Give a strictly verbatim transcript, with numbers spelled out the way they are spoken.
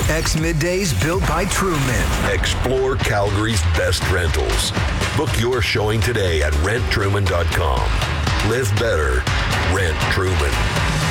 X Middays built by Truman. Explore Calgary's best rentals. Book your showing today at rent truman dot com. Live better. Rent Truman.